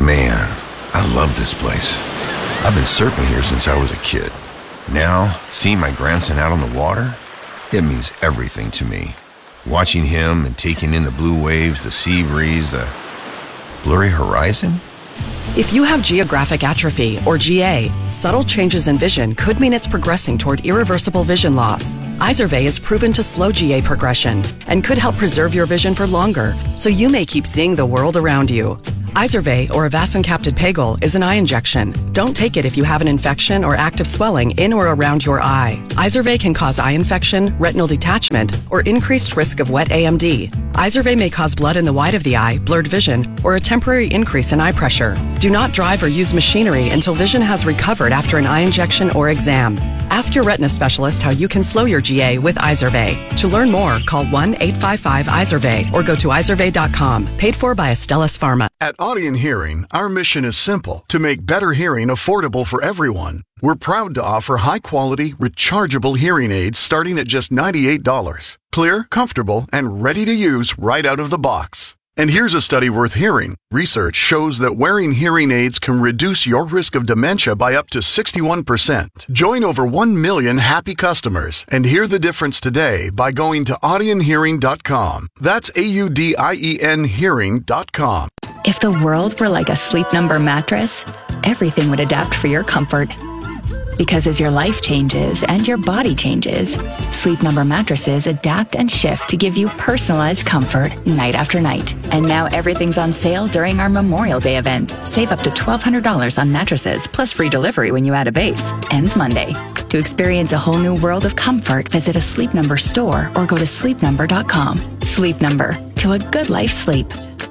Man, I love this place. I've been surfing here since I was a kid. Now, seeing my grandson out on the water, it means everything to me. Watching him and taking in the blue waves, the sea breeze, the blurry horizon. If you have geographic atrophy, or GA, subtle changes in vision could mean it's progressing toward irreversible vision loss. Izervay is proven to slow GA progression and could help preserve your vision for longer, so you may keep seeing the world around you. Izervay, or avacincaptad pegol, is an eye injection. Don't take it if you have an infection or active swelling in or around your eye. Izervay can cause eye infection, retinal detachment, or increased risk of wet AMD. Izervay may cause blood in the white of the eye, blurred vision, or a temporary increase in eye pressure. Do not drive or use machinery until vision has recovered after an eye injection or exam. Ask your retina specialist how you can slow your GA with Izervay. To learn more, call 1-855-IZERVAY or go to izervay.com. Paid for by Astellas Pharma. At Audion Hearing, our mission is simple: to make better hearing affordable for everyone. We're proud to offer high-quality, rechargeable hearing aids starting at just $98. Clear, comfortable, and ready to use right out of the box. And here's a study worth hearing. Research shows that wearing hearing aids can reduce your risk of dementia by up to 61%. Join over 1 million happy customers and hear the difference today by going to audionhearing.com. That's AUDIEN hearing.com. If the world were like a Sleep Number mattress, everything would adapt for your comfort. Because as your life changes and your body changes, Sleep Number mattresses adapt and shift to give you personalized comfort night after night. And now everything's on sale during our Memorial Day event. Save up to $1,200 on mattresses, plus free delivery when you add a base. Ends Monday. To experience a whole new world of comfort, visit a Sleep Number store or go to sleepnumber.com. Sleep Number. To a good life's sleep.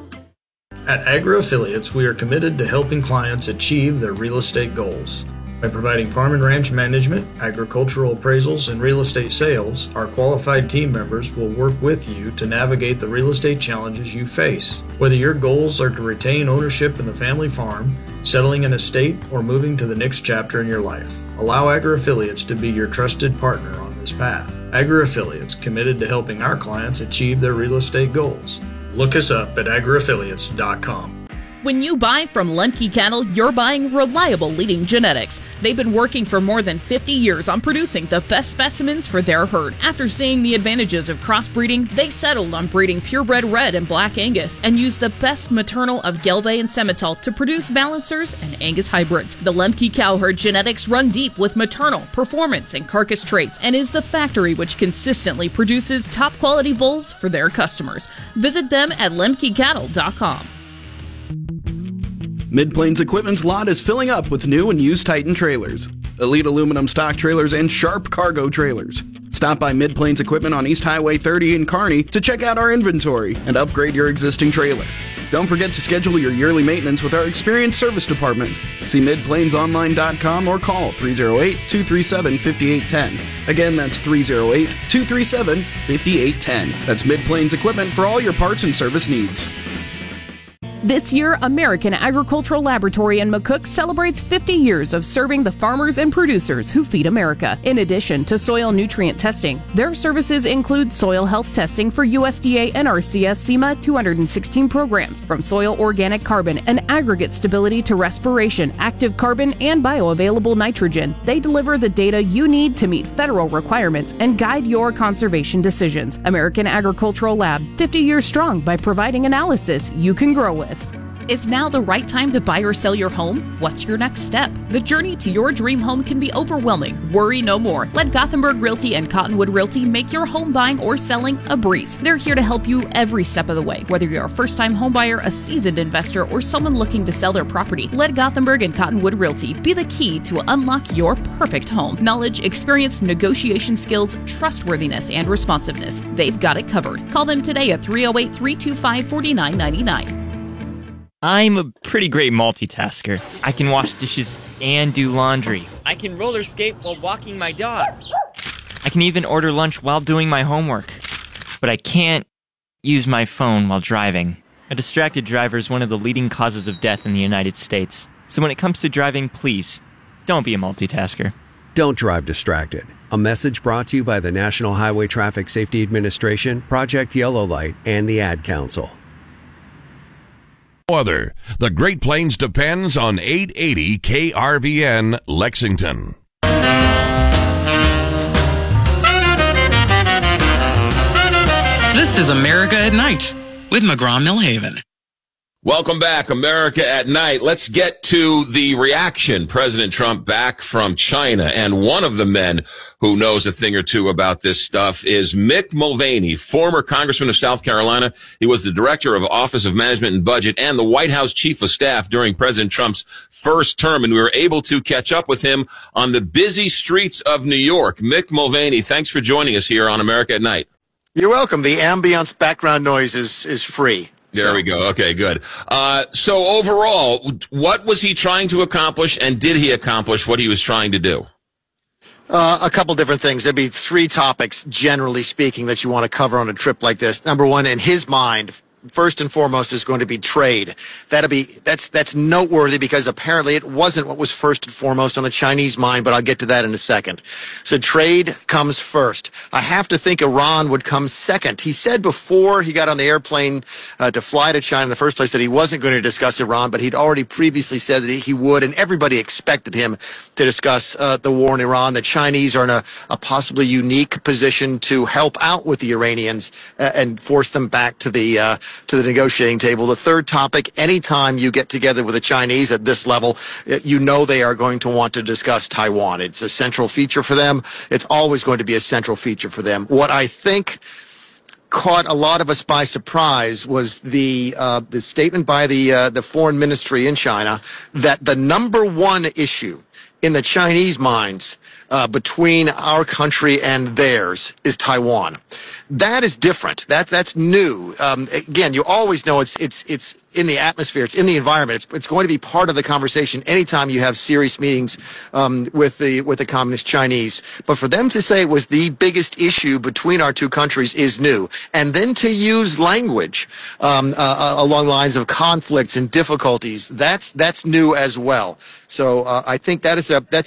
At Agri Affiliates, we are committed to helping clients achieve their real estate goals. By providing farm and ranch management, agricultural appraisals, and real estate sales, our qualified team members will work with you to navigate the real estate challenges you face. Whether your goals are to retain ownership in the family farm, settling an estate, or moving to the next chapter in your life, allow Agri Affiliates to be your trusted partner on this path. Agri Affiliates, committed to helping our clients achieve their real estate goals. Look us up at agriaffiliates.com. When you buy from Lemke Cattle, you're buying reliable leading genetics. They've been working for more than 50 years on producing the best specimens for their herd. After seeing the advantages of crossbreeding, they settled on breeding purebred red and black Angus and used the best maternal of Gelbvieh and Simmental to produce balancers and Angus hybrids. The Lemke cow herd genetics run deep with maternal, performance, and carcass traits and is the factory which consistently produces top quality bulls for their customers. Visit them at lemkecattle.com. Mid-Plains Equipment's lot is filling up with new and used Titan trailers, Elite aluminum stock trailers, and Sharp cargo trailers. Stop by Mid-Plains Equipment on East Highway 30 in Kearney to check out our inventory and upgrade your existing trailer. Don't forget to schedule your yearly maintenance with our experienced service department. See midplainsonline.com or call 308-237-5810. Again, that's 308-237-5810. That's Mid-Plains Equipment for all your parts and service needs. This year, American Agricultural Laboratory in McCook celebrates 50 years of serving the farmers and producers who feed America. In addition to soil nutrient testing, their services include soil health testing for USDA NRCS SEMA 216 programs, from soil organic carbon and aggregate stability to respiration, active carbon, and bioavailable nitrogen. They deliver the data you need to meet federal requirements and guide your conservation decisions. American Agricultural Lab, 50 years strong by providing analysis you can grow with. Is now the right time to buy or sell your home? What's your next step? The journey to your dream home can be overwhelming. Worry no more. Let Gothenburg Realty and Cottonwood Realty make your home buying or selling a breeze. They're here to help you every step of the way. Whether you're a first-time homebuyer, a seasoned investor, or someone looking to sell their property, let Gothenburg and Cottonwood Realty be the key to unlock your perfect home. Knowledge, experience, negotiation skills, trustworthiness, and responsiveness. They've got it covered. Call them today at 308-325-4999. I'm a pretty great multitasker. I can wash dishes and do laundry. I can roller skate while walking my dog. I can even order lunch while doing my homework. But I can't use my phone while driving. A distracted driver is one of the leading causes of death in the United States. So when it comes to driving, please, don't be a multitasker. Don't drive distracted. A message brought to you by the National Highway Traffic Safety Administration, Project Yellow Light, and the Ad Council. other. The Great Plains depends on 880 KRVN Lexington. This is America at Night with McGraw-Millhaven. Welcome back, America at Night. Let's get to the reaction. President Trump back from China. And one of the men who knows a thing or two about this stuff is Mick Mulvaney, former Congressman of South Carolina. He was the director of Office of Management and Budget and the White House Chief of Staff during President Trump's first term. And we were able to catch up with him on the busy streets of New York. Mick Mulvaney, thanks for joining us here on America at Night. You're welcome. The ambience background noise is free. There we go. Okay, good. So overall, what was he trying to accomplish, and did he accomplish what he was trying to do? A couple different things. There'd be three topics, generally speaking, that you want to cover on a trip like this. Number one, in his mind, first and foremost, is going to be trade. That's noteworthy because apparently it wasn't what was first and foremost on the Chinese mind, but I'll get to that in a second. So trade comes first. I have to think Iran would come second. He said before he got on the airplane to fly to China in the first place that he wasn't going to discuss Iran, but he'd already previously said that he would, and everybody expected him to discuss the war in Iran. The Chinese are in a possibly unique position to help out with the Iranians and force them back to the negotiating table. The third topic, anytime you get together with the Chinese at this level, you know they are going to want to discuss Taiwan. It's a central feature for them. It's always going to be a central feature for them. What I think caught a lot of us by surprise was the statement by the foreign ministry in China that the number one issue in the Chinese minds between our country and theirs is Taiwan. That is different. That's new. Again, you always know it's in the atmosphere. It's in the environment. It's going to be part of the conversation anytime you have serious meetings with the communist Chinese. But for them to say it was the biggest issue between our two countries is new, and then to use language along lines of conflicts and difficulties, that's new as well. So I think that's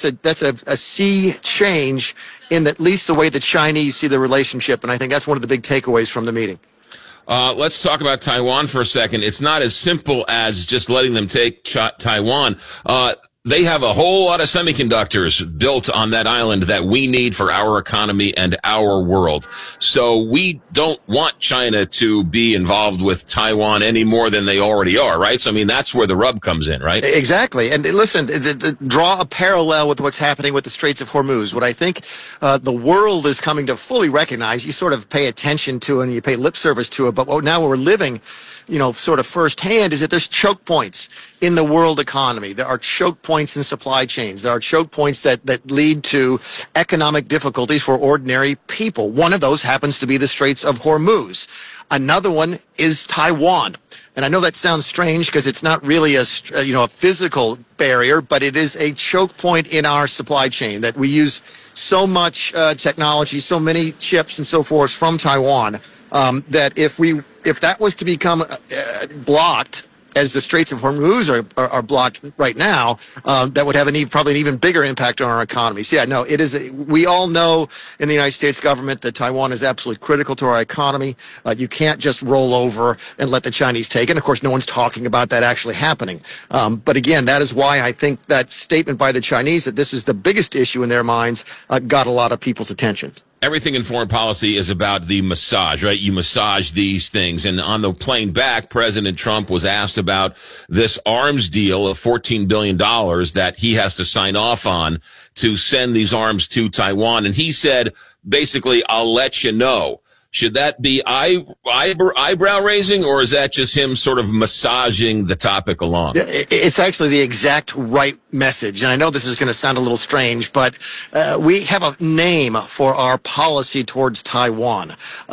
a sea change in at least the way the Chinese see the relationship, and I think that's one of the big takeaways from the meeting. Let's talk about Taiwan for a second. It's not as simple as just letting them take Taiwan. They have a whole lot of semiconductors built on that island that we need for our economy and our world. So we don't want China to be involved with Taiwan any more than they already are, right? So, I mean, that's where the rub comes in, right? Exactly. And listen, draw a parallel with what's happening with the Straits of Hormuz. What I think the world is coming to fully recognize, you sort of pay attention to and you pay lip service to it, but now we're living, sort of firsthand, is that there's choke points in the world economy. There are choke points in supply chains. There are choke points that lead to economic difficulties for ordinary people. One of those happens to be the Straits of Hormuz. Another one is Taiwan. And I know that sounds strange because it's not really a physical barrier, but it is a choke point in our supply chain that we use so much technology, so many chips and so forth from Taiwan, that if that was to become blocked, as the Straits of Hormuz are blocked right now, that would have probably an even bigger impact on our economy. So, yeah, no, it is. We all know in the United States government that Taiwan is absolutely critical to our economy. You can't just roll over and let the Chinese take it. And, of course, no one's talking about that actually happening. But, again, that is why I think that statement by the Chinese that this is the biggest issue in their minds got a lot of people's attention. Everything in foreign policy is about the massage, right? You massage these things. And on the plane back, President Trump was asked about this arms deal of $14 billion that he has to sign off on to send these arms to Taiwan. And he said, basically, I'll let you know. Should that be eyebrow raising, or is that just him sort of massaging the topic along? It's actually the exact right message. And I know this is going to sound a little strange, but we have a name for our policy towards Taiwan.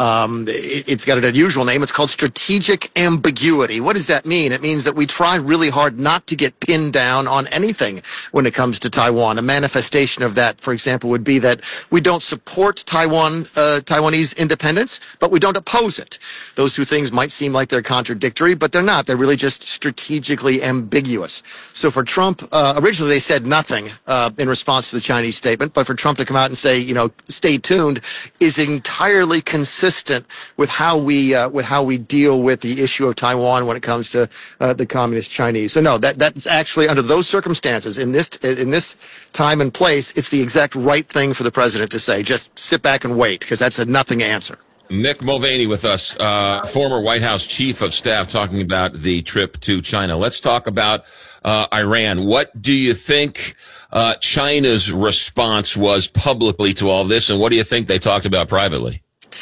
It's got an unusual name. It's called strategic ambiguity. What does that mean? It means that we try really hard not to get pinned down on anything when it comes to Taiwan. A manifestation of that, for example, would be that we don't support Taiwanese independence. violence, but we don't oppose it. Those two things might seem like they're contradictory, but they're not. They're really just strategically ambiguous. So for Trump, originally they said nothing in response to the Chinese statement, but for Trump to come out and say, stay tuned, is entirely consistent with how we deal with the issue of Taiwan when it comes to the communist Chinese. So no, that's actually, under those circumstances, in this time and place, it's the exact right thing for the president to say. Just sit back and wait, because that's a nothing answer. Mick Mulvaney with us, former White House chief of staff, talking about the trip to China. Let's talk about Iran. What do you think China's response was publicly to all this, and what do you think they talked about privately?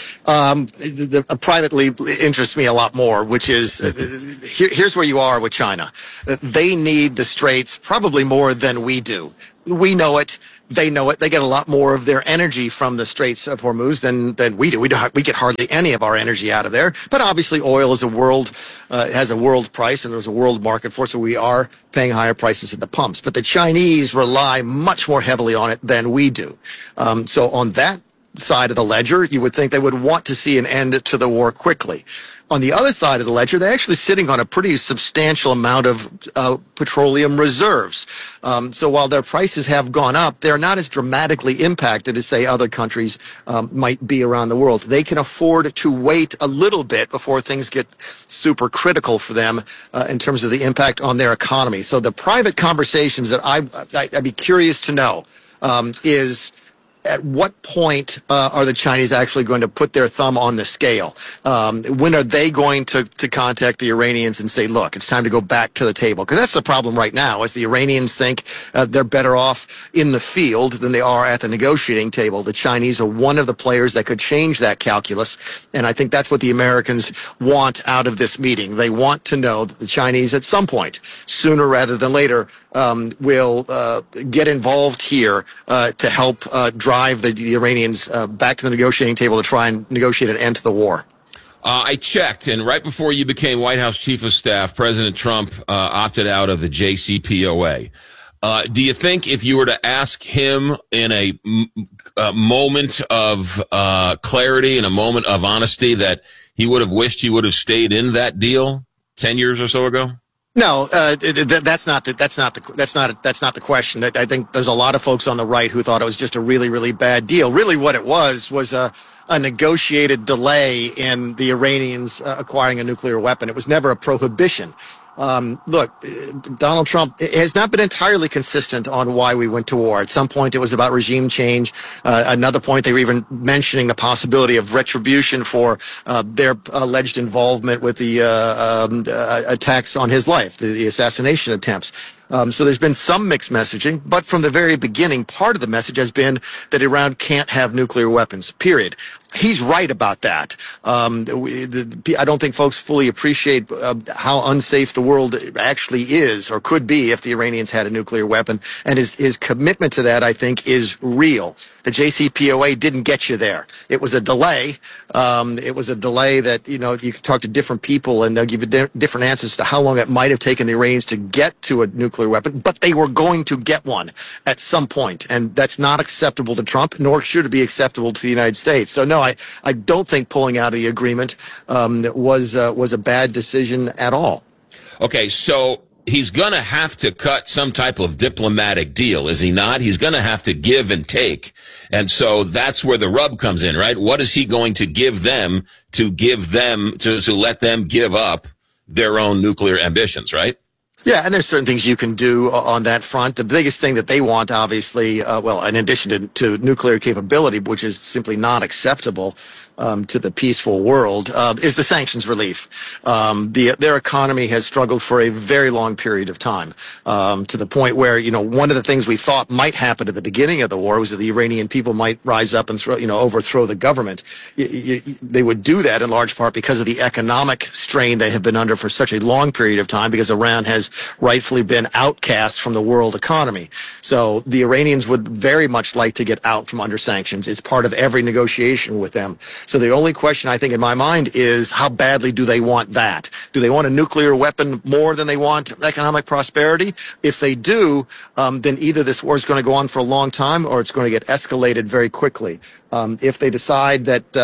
Privately interests me a lot more, which is here's where you are with China. They need the Straits probably more than we do. We know it. They know it. They get a lot more of their energy from the Straits of Hormuz than we do. We get hardly any of our energy out of there. But obviously, oil is has a world price, and there's a world market for it, so we are paying higher prices at the pumps. But the Chinese rely much more heavily on it than we do. So on that side of the ledger, you would think they would want to see an end to the war quickly. On the other side of the ledger, they're actually sitting on a pretty substantial amount of petroleum reserves. So while their prices have gone up, they're not as dramatically impacted as, say, other countries might be around the world. They can afford to wait a little bit before things get super critical for them in terms of the impact on their economy. So the private conversations that I'd be curious to know is, at what point are the Chinese actually going to put their thumb on the scale? When are they going to contact the Iranians and say, look, it's time to go back to the table? Because that's the problem right now, is the Iranians think they're better off in the field than they are at the negotiating table. The Chinese are one of the players that could change that calculus, and I think that's what the Americans want out of this meeting. They want to know that the Chinese, at some point, sooner rather than later, will get involved here to help drive the Iranians back to the negotiating table to try and negotiate an end to the war. I checked, and right before you became White House chief of staff, President Trump opted out of the JCPOA. Do you think if you were to ask him in a moment of clarity, in a moment of honesty, that he would have wished he would have stayed in that deal 10 years or so ago? No, that's not the question. I think there's a lot of folks on the right who thought it was just a really, really bad deal. Really, what it was a negotiated delay in the Iranians acquiring a nuclear weapon. It was never a prohibition. Look, Donald Trump has not been entirely consistent on why we went to war. At some point, it was about regime change. Another point, they were even mentioning the possibility of retribution for their alleged involvement with the attacks on his life, the assassination attempts. So there's been some mixed messaging, but from the very beginning, part of the message has been that Iran can't have nuclear weapons, period. He's right about that. I don't think folks fully appreciate how unsafe the world actually is or could be if the Iranians had a nuclear weapon. And his commitment to that, I think, is real. The JCPOA didn't get you there. It was a delay. It was a delay that, you can talk to different people and they'll give you different answers to how long it might have taken the Iranians to get to a nuclear weapon, but they were going to get one at some point. And that's not acceptable to Trump, nor should it be acceptable to the United States. So no, I don't think pulling out of the agreement was a bad decision at all. Okay, so he's going to have to cut some type of diplomatic deal, is he not? He's going to have to give and take. And so that's where the rub comes in, right? What is he going to give them to let them give up their own nuclear ambitions, right? Yeah, and there's certain things you can do on that front. The biggest thing that they want, obviously, in addition to nuclear capability, which is simply not acceptable to the peaceful world, is the sanctions relief. Their economy has struggled for a very long period of time, to the point where, one of the things we thought might happen at the beginning of the war was that the Iranian people might rise up and overthrow the government. They would do that in large part because of the economic strain they have been under for such a long period of time, because Iran has rightfully been outcast from the world economy. So the Iranians would very much like to get out from under sanctions. It's part of every negotiation with them. So the only question I think in my mind is, how badly do they want that? Do they want a nuclear weapon more than they want economic prosperity? If they do, then either this war is going to go on for a long time or it's going to get escalated very quickly. If they decide that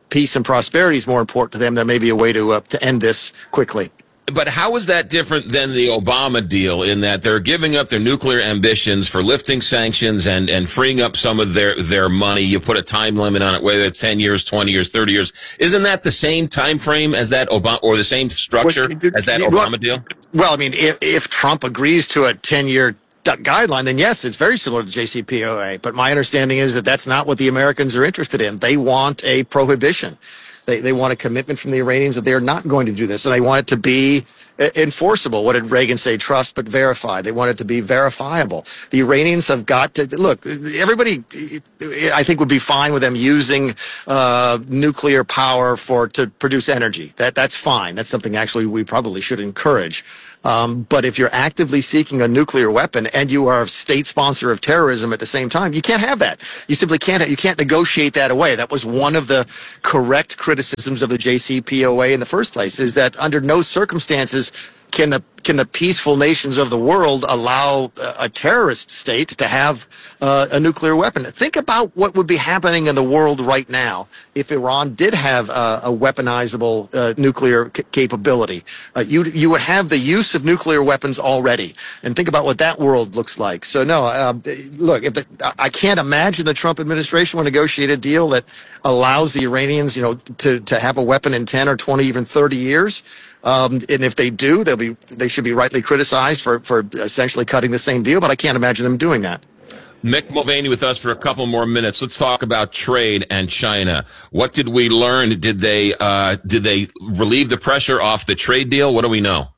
peace and prosperity is more important to them, there may be a way to end this quickly. But how is that different than the Obama deal in that they're giving up their nuclear ambitions for lifting sanctions and freeing up some of their money? You put a time limit on it, whether it's 10 years, 20 years, 30 years. Isn't that the same time frame as that Obama, or the same structure as that Obama deal? Well, I mean, if Trump agrees to a 10-year guideline, then yes, it's very similar to JCPOA. But my understanding is that that's not what the Americans are interested in. They want a prohibition. They want a commitment from the Iranians that they are not going to do this, and they want it to be enforceable. What did Reagan say? Trust but verify. They want it to be verifiable. The Iranians have got to look. Everybody, I think, would be fine with them using nuclear power to produce energy. That's fine. That's something actually we probably should encourage. But if you're actively seeking a nuclear weapon and you are a state sponsor of terrorism at the same time, you can't have that. You simply can't. You can't negotiate that away. That was one of the correct criticisms of the JCPOA in the first place, is that under no circumstances can the peaceful nations of the world allow a terrorist state to have a nuclear weapon? Think about what would be happening in the world right now if Iran did have a weaponizable nuclear capability. You would have the use of nuclear weapons already, and think about what that world looks like. So no, look, I can't imagine the Trump administration will negotiate a deal that allows the Iranians, to have a weapon in 10 or 20, even 30 years. And if they do, they should be rightly criticized for essentially cutting the same deal, but I can't imagine them doing that. Mick Mulvaney with us for a couple more minutes. Let's talk about trade and China. What did we learn? Did they relieve the pressure off the trade deal? What do we know?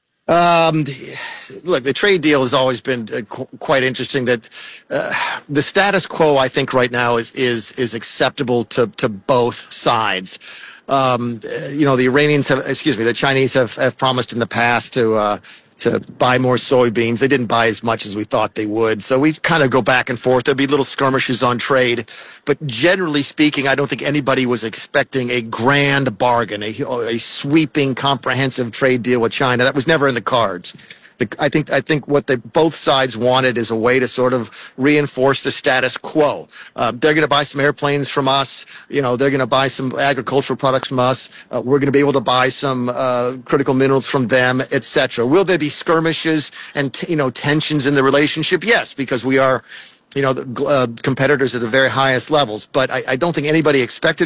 Look, the trade deal has always been quite interesting. That the status quo, I think, right now is acceptable to both sides. The Chinese have promised in the past to buy more soybeans. They didn't buy as much as we thought they would. So we kind of go back and forth. There'll be little skirmishes on trade. But generally speaking, I don't think anybody was expecting a grand bargain, a sweeping, comprehensive trade deal with China. That was never in the cards. I think what both sides wanted is a way to sort of reinforce the status quo. They're going to buy some airplanes from us. They're going to buy some agricultural products from us. We're going to be able to buy some critical minerals from them, etc. Will there be skirmishes and tensions in the relationship? Yes, because we are competitors at the very highest levels. But I don't think anybody expected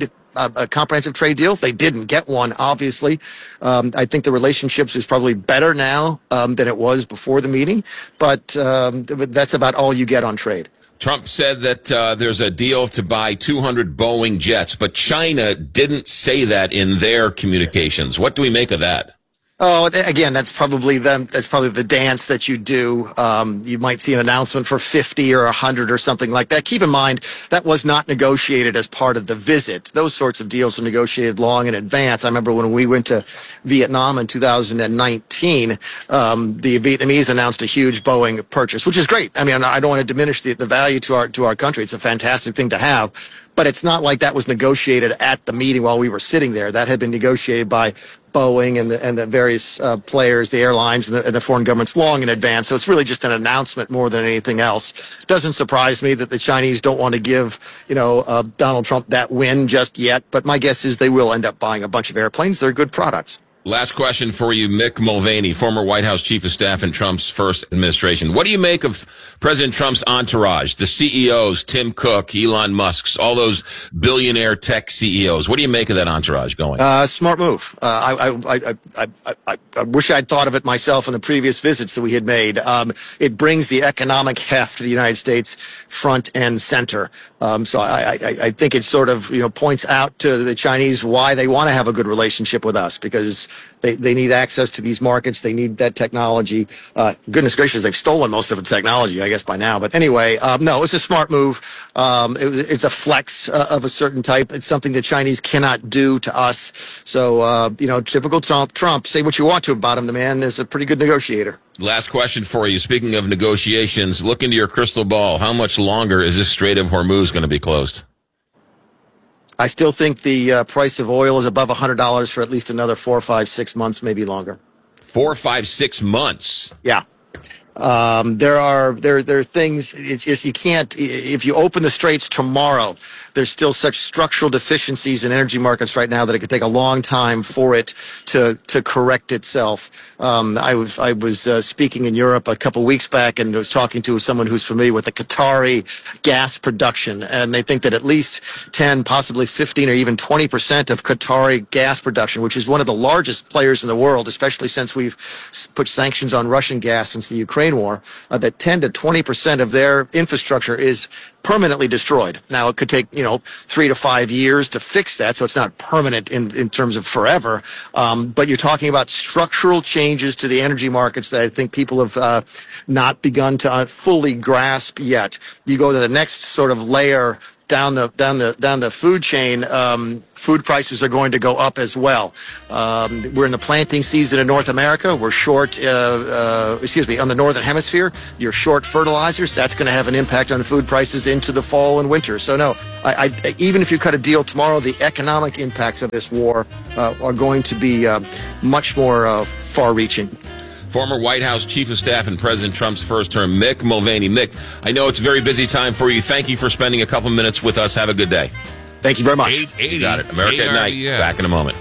a comprehensive trade deal. They didn't get one, obviously. I think the relationships is probably better now than it was before the meeting. But that's about all you get on trade. Trump said that there's a deal to buy 200 Boeing jets, but China didn't say that in their communications. What do we make of that? Oh, again, that's probably the dance that you do. You might see an announcement for 50 or 100 or something like that. Keep in mind, that was not negotiated as part of the visit. Those sorts of deals are negotiated long in advance. I remember when we went to Vietnam in 2019, the Vietnamese announced a huge Boeing purchase, which is great. I mean, I don't want to diminish the value to our country. It's a fantastic thing to have. But it's not like that was negotiated at the meeting while we were sitting there. That had been negotiated by Boeing and the various players, the airlines and the foreign governments long in advance. So it's really just an announcement more than anything else. It doesn't surprise me that the Chinese don't want to give, Donald Trump that win just yet. But my guess is they will end up buying a bunch of airplanes. They're good products. Last question for you, Mick Mulvaney, former White House chief of staff in Trump's first administration. What do you make of President Trump's entourage, the CEOs, Tim Cook, Elon Musk, all those billionaire tech CEOs? What do you make of that entourage going? Smart move. I wish I'd thought of it myself in the previous visits that we had made. It brings the economic heft of the United States front and center. So I think it sort of points out to the Chinese why they want to have a good relationship with us, because they need access to these markets. They need that technology. Goodness gracious, they've stolen most of the technology, I guess, by now. But anyway, no, it's a smart move. It's a flex of a certain type. It's something the Chinese cannot do to us. So, typical Trump, say what you want to about him. The man is a pretty good negotiator. Last question for you. Speaking of negotiations, look into your crystal ball. How much longer is this Strait of Hormuz going to be closed? I still think the price of oil is above $100 for at least another 4, 5, 6 months, maybe longer. 4, 5, 6 months? Yeah. There are things. It's just you can't. If you open the straits tomorrow, there's still such structural deficiencies in energy markets right now that it could take a long time for it to correct itself. I was speaking in Europe a couple weeks back and was talking to someone who's familiar with the Qatari gas production, and they think that at least 10, possibly 15, or even 20% of Qatari gas production, which is one of the largest players in the world, especially since we've put sanctions on Russian gas since the Ukraine war, that 10 to 20% of their infrastructure is permanently destroyed. Now, it could take, 3 to 5 years to fix that, so it's not permanent in terms of forever. But you're talking about structural changes to the energy markets that I think people have not begun to fully grasp yet. You go to the next sort of layer down the food chain, food prices are going to go up as well. We're in the planting season in North America. We're short, on the Northern Hemisphere. You're short fertilizers. That's going to have an impact on food prices into the fall and winter. So no, I even if you cut a deal tomorrow, the economic impacts of this war are going to be much more far-reaching. Former White House Chief of Staff in President Trump's first term, Mick Mulvaney. Mick, I know it's a very busy time for you. Thank you for spending a couple minutes with us. Have a good day. Thank you very much. 880 You got it. America at Night. Back in a moment.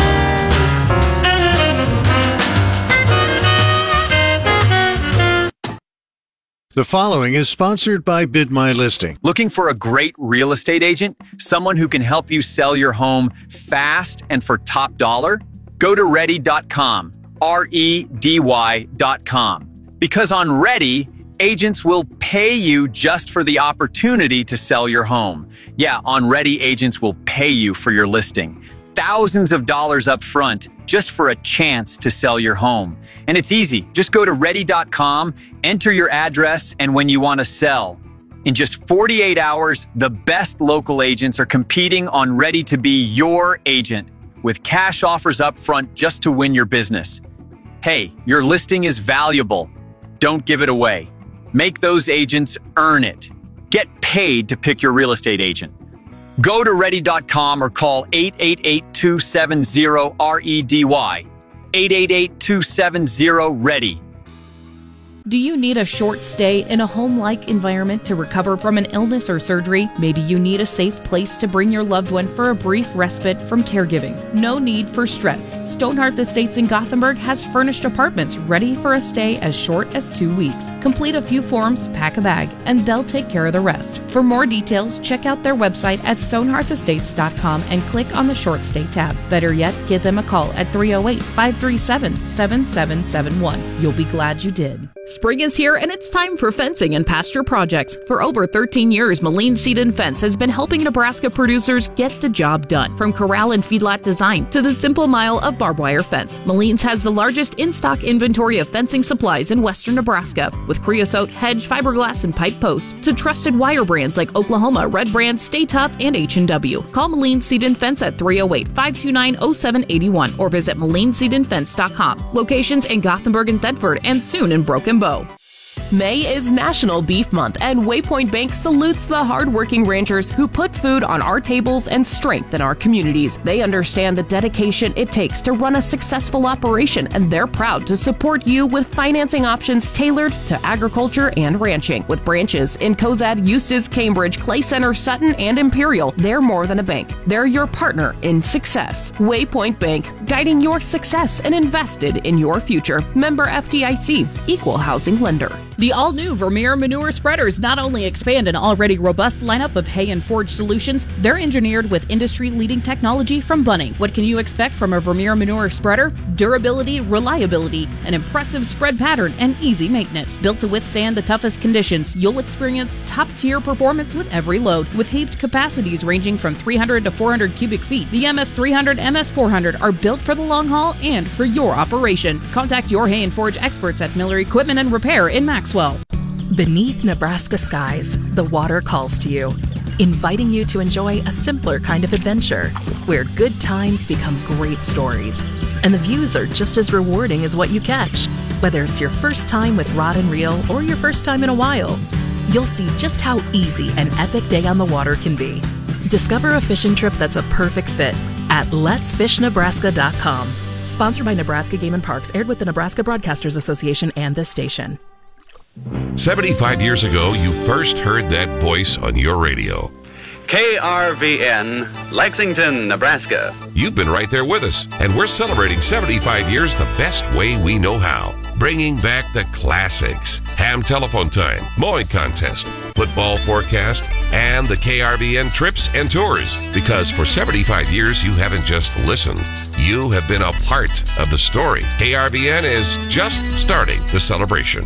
The following is sponsored by Bid My Listing. Looking for a great real estate agent? Someone who can help you sell your home fast and for top dollar? Go to Ready.com. REDY.com. Because on Ready, agents will pay you just for the opportunity to sell your home. Yeah, on Ready, agents will pay you for your listing. Thousands of dollars up front just for a chance to sell your home. And it's easy. Just go to Ready.com, enter your address, and when you want to sell. In just 48 hours, the best local agents are competing on Ready to be your agent with cash offers up front just to win your business. Hey, your listing is valuable. Don't give it away. Make those agents earn it. Get paid to pick your real estate agent. Go to Ready.com or call 888-270-REDY. 888-270-READY. Do you need a short stay in a home-like environment to recover from an illness or surgery? Maybe you need a safe place to bring your loved one for a brief respite from caregiving. No need for stress. Stonehearth Estates in Gothenburg has furnished apartments ready for a stay as short as 2 weeks. Complete a few forms, pack a bag, and they'll take care of the rest. For more details, check out their website at stonehearthestates.com and click on the short stay tab. Better yet, give them a call at 308-537-7771. You'll be glad you did. Spring is here and it's time for fencing and pasture projects. For over 13 years, Moline Seed and Fence has been helping Nebraska producers get the job done. From corral and feedlot design to the simple mile of barbed wire fence, Moline's has the largest in-stock inventory of fencing supplies in western Nebraska. With creosote, hedge, fiberglass, and pipe posts to trusted wire brands like Oklahoma, Red Brand, Stay Tough, and H&W. Call Moline Seed and Fence at 308-529-0781 or visit MolineSeedandFence.com. Locations in Gothenburg and Thedford and soon in Broken Bow. May is National Beef Month, and Waypoint Bank salutes the hardworking ranchers who put food on our tables and strengthen our communities. They understand the dedication it takes to run a successful operation, and they're proud to support you with financing options tailored to agriculture and ranching. With branches in Cozad, Eustis, Cambridge, Clay Center, Sutton, and Imperial, they're more than a bank. They're your partner in success. Waypoint Bank, guiding your success and invested in your future. Member FDIC, Equal Housing Lender. The all-new Vermeer Manure Spreaders not only expand an already robust lineup of hay and forage solutions, they're engineered with industry-leading technology from Bunning. What can you expect from a Vermeer Manure Spreader? Durability, reliability, an impressive spread pattern, and easy maintenance. Built to withstand the toughest conditions, you'll experience top-tier performance with every load. With heaped capacities ranging from 300 to 400 cubic feet, the MS300, MS400 are built for the long haul and for your operation. Contact your hay and forage experts at Miller Equipment and Repair in Maxwell. Beneath Nebraska skies, the water calls to you, inviting you to enjoy a simpler kind of adventure, where good times become great stories, and the views are just as rewarding as what you catch. Whether it's your first time with rod and reel or your first time in a while, you'll see just how easy an epic day on the water can be. Discover a fishing trip that's a perfect fit at letsfishnebraska.com. Sponsored by Nebraska Game and Parks, aired with the Nebraska Broadcasters Association and this station. 75 years ago, you first heard that voice on your radio. KRVN, Lexington, Nebraska. You've been right there with us, and we're celebrating 75 years the best way we know how. Bringing back the classics. Ham telephone time, mowing contest, football forecast, and the KRVN trips and tours. Because for 75 years, you haven't just listened. You have been a part of the story. KRVN is just starting the celebration.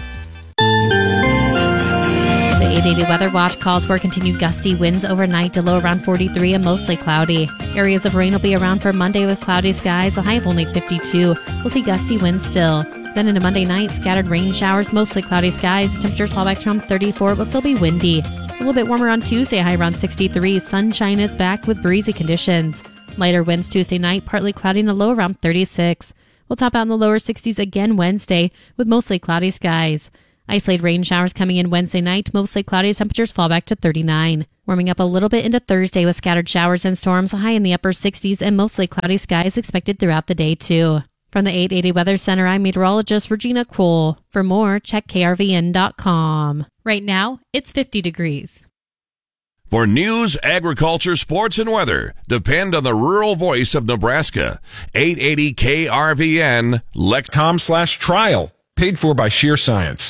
The 880 Weather Watch calls for continued gusty winds overnight to low around 43 and mostly cloudy. Areas of rain will be around for Monday with cloudy skies, a high of only 52. We'll see gusty winds still. Then into Monday night, scattered rain showers, mostly cloudy skies. Temperatures fall back to around 34. It will still be windy. A little bit warmer on Tuesday, high around 63. Sunshine is back with breezy conditions. Lighter winds Tuesday night, partly cloudy and a low around 36. We'll top out in the lower 60s again Wednesday with mostly cloudy skies. Isolated rain showers coming in Wednesday night, mostly cloudy. Temperatures fall back to 39. Warming up a little bit into Thursday with scattered showers and storms, high in the upper 60s and mostly cloudy skies expected throughout the day too. From the 880 Weather Center, I'm meteorologist Regina Cole. For more, check krvn.com. Right now, it's 50 degrees. For news, agriculture, sports, and weather, depend on the rural voice of Nebraska. 880 KRVN, Lec.com/trial. Paid for by Sheer Science.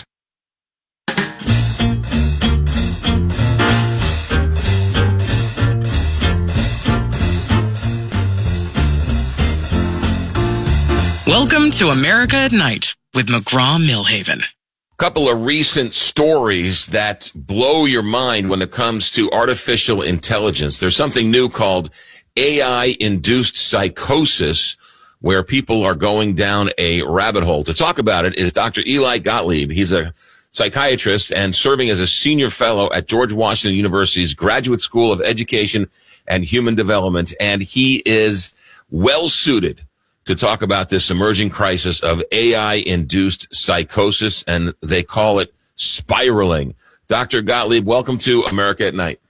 Welcome to America at Night with McGraw-Millhaven. A couple of recent stories that blow your mind when it comes to artificial intelligence. There's something new called AI-induced psychosis, where people are going down a rabbit hole. To talk about it is Dr. Eli Gottlieb. He's a psychiatrist and serving as a senior fellow at George Washington University's Graduate School of Education and Human Development, and he is well suited to talk about this emerging crisis of AI-induced psychosis, and they call it spiraling. Dr. Gottlieb, welcome to America at Night.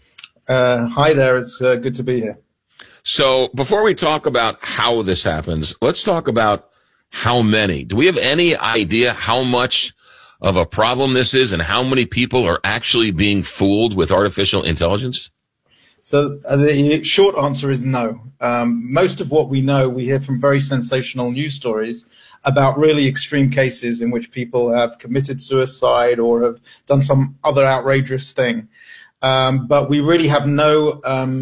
Hi there. It's good to be here. So before we talk about how this happens, let's talk about how many. Do we have any idea how much of a problem this is and how many people are actually being fooled with artificial intelligence? So the short answer is no. Most of what we know, we hear from very sensational news stories about really extreme cases in which people have committed suicide or have done some other outrageous thing. But we really have no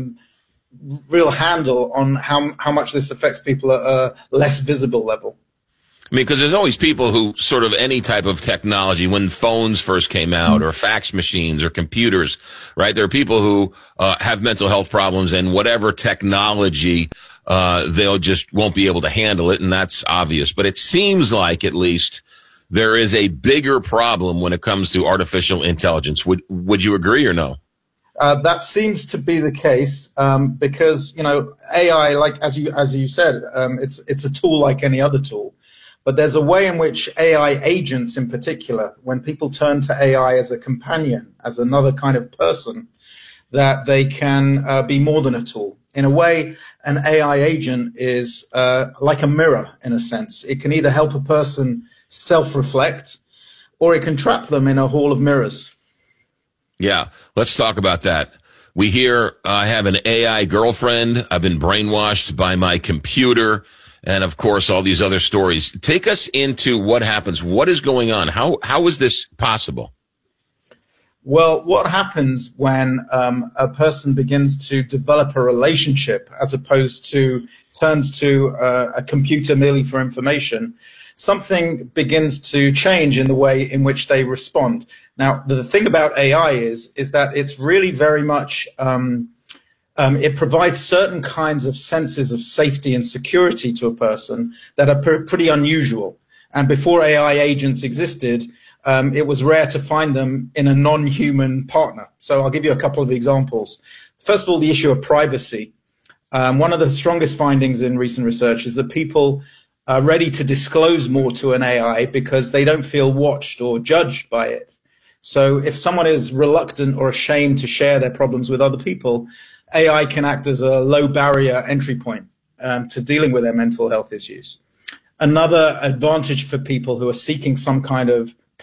real handle on how much this affects people at a less visible level. I mean, because there's always people who sort of any type of technology, when phones first came out or fax machines or computers, right? There are people who have mental health problems, and whatever technology, they'll just won't be able to handle it. And that's obvious. But it seems like at least there is a bigger problem when it comes to artificial intelligence. Would you agree or no? That seems to be the case because, you know, AI, like as you said, it's a tool like any other tool. But there's a way in which AI agents in particular, when people turn to AI as a companion, as another kind of person, that they can be more than a tool. In a way, an AI agent is like a mirror in a sense. It can either help a person self-reflect or it can trap them in a hall of mirrors. Yeah, let's talk about that. We hear I have an AI girlfriend. I've been brainwashed by my computer. And of course, all these other stories. Take us into what happens. What is going on? How is this possible? Well, what happens when a person begins to develop a relationship as opposed to turns to a computer merely for information, something begins to change in the way in which they respond. Now, the thing about AI is that it's really very much it provides certain kinds of senses of safety and security to a person that are pretty unusual. And before AI agents existed, it was rare to find them in a non-human partner. So I'll give you a couple of examples. First of all, the issue of privacy. One of the strongest findings in recent research is that people are ready to disclose more to an AI because they don't feel watched or judged by it. So if someone is reluctant or ashamed to share their problems with other people, AI can act as a low barrier entry point to dealing with their mental health issues. Another advantage for people who are seeking some kind of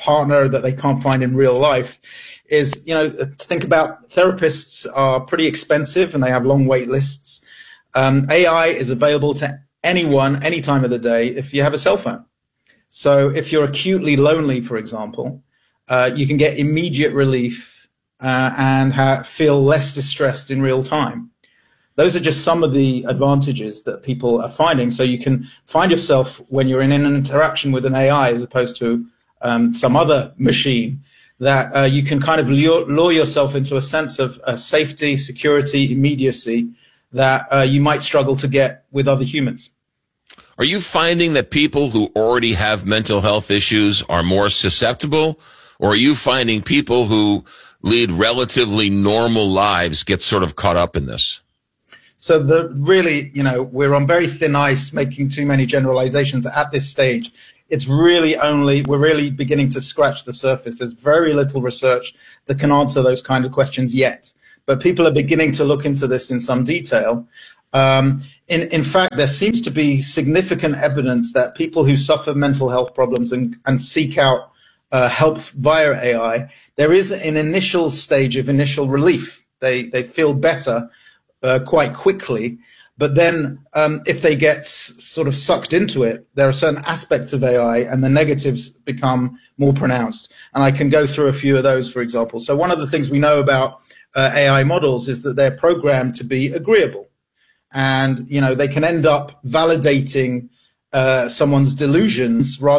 partner that they can't find in real life is, think about therapists are pretty expensive and they have long wait lists. AI is available to anyone, any time of the day, if you have a cell phone. So if you're acutely lonely, for example, you can get immediate relief and feel less distressed in real time. Those are just some of the advantages that people are finding. So you can find yourself when you're in an interaction with an AI as opposed to some other machine, that you can kind of lure yourself into a sense of safety, security, immediacy that you might struggle to get with other humans. Are you finding that people who already have mental health issues are more susceptible, or are you finding people who lead relatively normal lives get sort of caught up in this? So we're on very thin ice making too many generalizations at this stage. We're really beginning to scratch the surface. There's very little research that can answer those kind of questions yet. But people are beginning to look into this in some detail. In fact, there seems to be significant evidence that people who suffer mental health problems and seek out help via AI, there is an initial stage of initial relief. They feel better quite quickly. But then if they get sort of sucked into it, there are certain aspects of AI and the negatives become more pronounced. And I can go through a few of those, for example. So one of the things we know about AI models is that they're programmed to be agreeable. And, they can end up validating someone's delusions rather